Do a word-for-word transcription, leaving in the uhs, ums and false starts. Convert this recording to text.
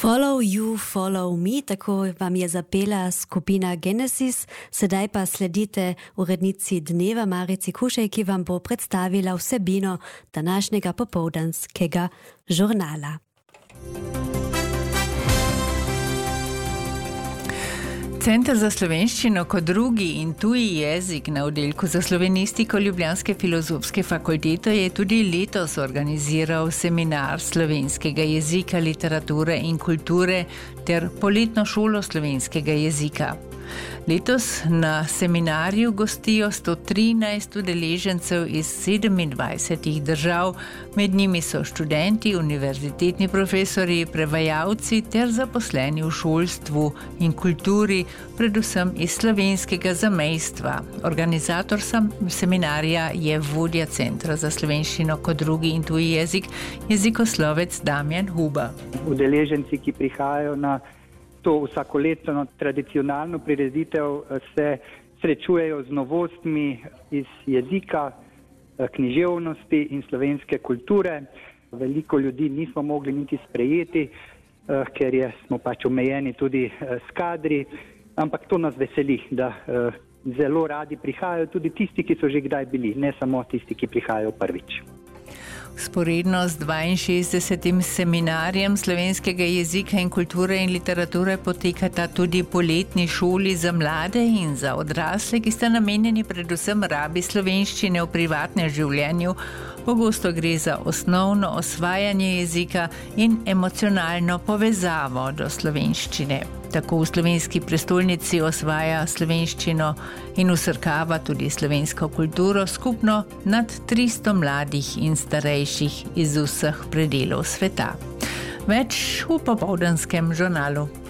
Follow you, follow me, tako vam je zapela skupina Genesis. Sedaj pa sledite urednici dneva Marici Kušej, ki vam bo predstavila vsebino današnjega popoldanskega žurnala. Center za slovenščino kot drugi in tuji jezik na oddelku za slovenistiko Ljubljanske filozofske fakultete je tudi letos organiziral seminar slovenskega jezika, literature in kulture ter poletno šolo slovenskega jezika. Letos na seminarju gostijo sto trinajst udeležencev iz sedemindvajsetih držav, med njimi so študenti, univerzitetni profesori, prevajalci ter zaposleni v šolstvu in kulturi, predvsem iz slovenskega zamejstva. Organizator seminarja je vodja Centra za slovenščino kot drugi in tuji jezik, jezikoslovec Damjan Huba. Udeleženci, ki prihajajo na to vsakoletno tradicionalno prireditev, se srečujejo z novostmi iz jezika, književnosti in slovenske kulture. Veliko ljudi nismo mogli niti sprejeti, ker je, smo pač omejeni tudi s kadri, ampak to nas veseli, da zelo radi prihajajo tudi tisti, ki so že kdaj bili, ne samo tisti, ki prihajajo prvič. Sporedno z dvainšestdesetim seminarjem slovenskega jezika in kulture in literature potekata tudi poletni šoli za mlade in za odrasle, ki sta namenjeni predvsem rabi slovenščine v privatnem življenju. Pogosto gre za osnovno osvajanje jezika in emocionalno povezavo do slovenščine. Tako v slovenski prestolnici osvaja slovenščino in vsrkava tudi slovensko kulturo skupno nad tristo mladih in starejših iz vseh predelov sveta. Več v popoldanskem žurnalu.